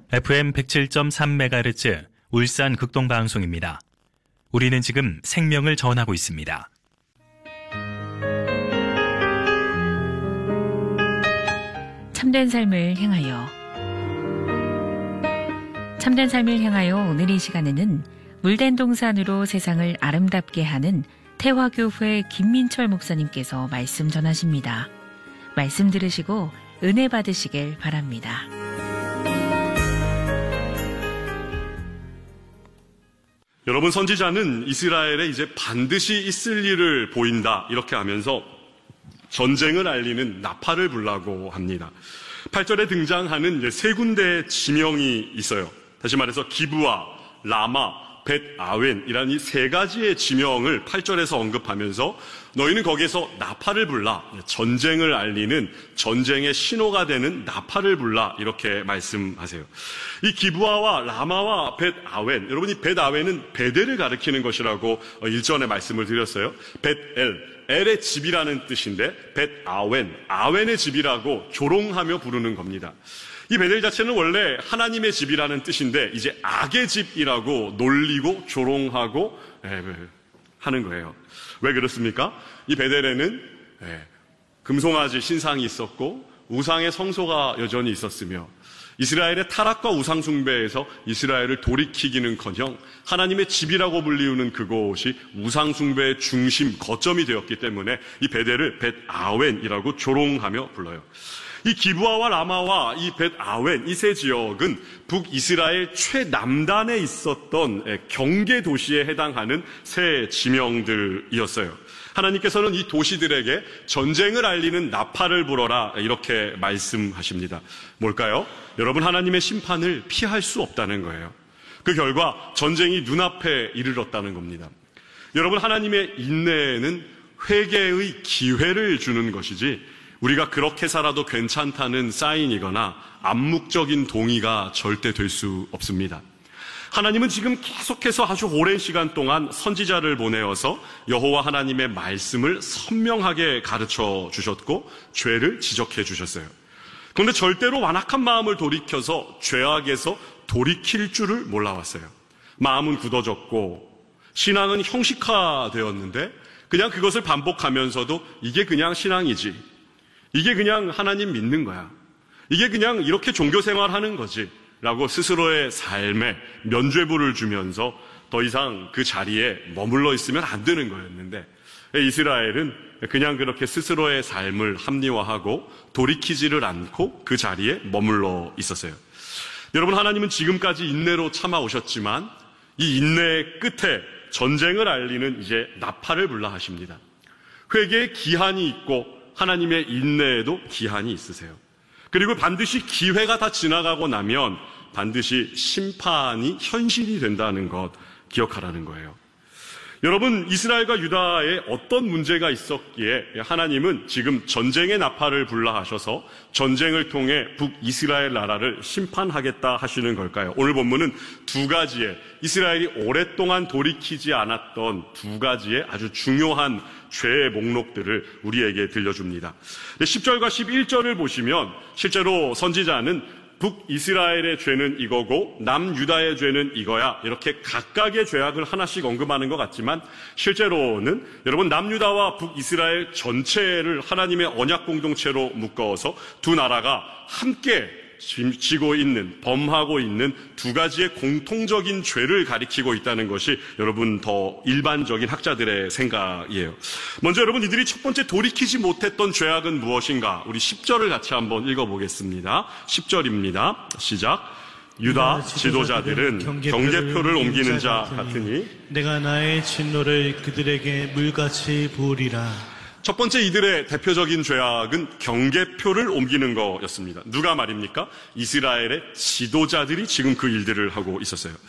FM 107.3MHz 울산 극동방송입니다. 우리는 지금 생명을 전하고 있습니다. 참된 삶을 향하여. 참된 삶을 향하여 오늘 이 시간에는 물된 동산으로 세상을 아름답게 하는 태화교회 김민철 목사님께서 말씀 전하십니다. 말씀 들으시고 은혜 받으시길 바랍니다. 여러분, 선지자는 이스라엘에 이제 반드시 있을 일을 보인다 이렇게 하면서 전쟁을 알리는 나팔을 불라고 합니다. 8절에 등장하는 세 군데의 지명이 있어요. 다시 말해서 기브아, 라마, 벳아웬이라는 이 세 가지의 지명을 8절에서 언급하면서 너희는 거기에서 나팔을 불라, 전쟁을 알리는 전쟁의 신호가 되는 나팔을 불라 이렇게 말씀하세요. 이 기브아와 라마와 벳아웬, 여러분이 벳아웬은 베델을 가리키는 것이라고 일전에 말씀을 드렸어요. 벳엘, 엘의 집이라는 뜻인데 벳아웬, 아웬의 집이라고 조롱하며 부르는 겁니다. 이 베델 자체는 원래 하나님의 집이라는 뜻인데 이제 악의 집이라고 놀리고 조롱하고 하는 거예요. 왜 그렇습니까? 이 베델에는 금송아지 신상이 있었고 우상의 성소가 여전히 있었으며 이스라엘의 타락과 우상 숭배에서 이스라엘을 돌이키기는커녕 하나님의 집이라고 불리우는 그곳이 우상 숭배의 중심, 거점이 되었기 때문에 이 베델을 벳아웬이라고 조롱하며 불러요. 이 기브아와 라마와 이 벳아웬, 이 세 지역은 북이스라엘 최남단에 있었던 경계 도시에 해당하는 세 지명들이었어요. 하나님께서는 이 도시들에게 전쟁을 알리는 나팔을 불어라 이렇게 말씀하십니다. 뭘까요? 여러분, 하나님의 심판을 피할 수 없다는 거예요. 그 결과 전쟁이 눈앞에 이르렀다는 겁니다. 여러분, 하나님의 인내에는 회개의 기회를 주는 것이지 우리가 그렇게 살아도 괜찮다는 사인이거나 암묵적인 동의가 절대 될 수 없습니다. 하나님은 지금 계속해서 아주 오랜 시간 동안 선지자를 보내어서 여호와 하나님의 말씀을 선명하게 가르쳐 주셨고 죄를 지적해 주셨어요. 그런데 절대로 완악한 마음을 돌이켜서 죄악에서 돌이킬 줄을 몰라왔어요. 마음은 굳어졌고 신앙은 형식화되었는데 그냥 그것을 반복하면서도 이게 그냥 신앙이지, 이게 그냥 하나님 믿는 거야, 이게 그냥 이렇게 종교생활하는 거지 라고 스스로의 삶에 면죄부를 주면서 더 이상 그 자리에 머물러 있으면 안 되는 거였는데 이스라엘은 그냥 그렇게 스스로의 삶을 합리화하고 돌이키지를 않고 그 자리에 머물러 있었어요. 여러분, 하나님은 지금까지 인내로 참아오셨지만 이 인내의 끝에 전쟁을 알리는 이제 나팔을 불라 하십니다. 회개의 기한이 있고 하나님의 인내에도 기한이 있으세요. 그리고 반드시 기회가 다 지나가고 나면 반드시 심판이 현실이 된다는 것 기억하라는 거예요. 여러분, 이스라엘과 유다에 어떤 문제가 있었기에 하나님은 지금 전쟁의 나팔을 불라 하셔서 전쟁을 통해 북이스라엘 나라를 심판하겠다 하시는 걸까요? 오늘 본문은 두 가지의, 이스라엘이 오랫동안 돌이키지 않았던 두 가지의 아주 중요한 죄의 목록들을 우리에게 들려줍니다. 10절과 11절을 보시면 실제로 선지자는 북이스라엘의 죄는 이거고 남유다의 죄는 이거야, 이렇게 각각의 죄악을 하나씩 언급하는 것 같지만 실제로는 여러분, 남유다와 북이스라엘 전체를 하나님의 언약 공동체로 묶어서 두 나라가 함께 지고 있는, 범하고 있는 두 가지의 공통적인 죄를 가리키고 있다는 것이 여러분 더 일반적인 학자들의 생각이에요. 먼저 여러분, 이들이 첫 번째 돌이키지 못했던 죄악은 무엇인가? 우리 10절을 같이 한번 읽어보겠습니다. 10절입니다. 시작. 유다 지도자들은 경계표를 옮기는 자 같으니 내가 나의 진노를 그들에게 물같이 부으리라. 첫 번째 이들의 대표적인 죄악은 경계표를 옮기는 거였습니다. 누가 말입니까? 이스라엘의 지도자들이 지금 그 일들을 하고 있었어요.